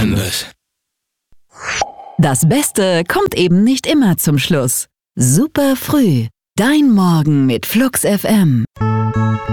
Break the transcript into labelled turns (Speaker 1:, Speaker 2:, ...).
Speaker 1: Members.
Speaker 2: Das Beste kommt eben nicht immer zum Schluss. Super früh. Dein Morgen mit Flux FM.